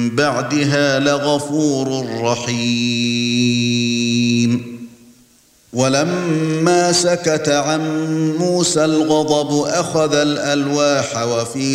بَعْدِهَا لَغَفُورٌ رَّحِيمٌ وَلَمَّا سَكَتَ عَن مُوسَى الْغَضَبُ أَخَذَ الْأَلْوَاحَ وَفِي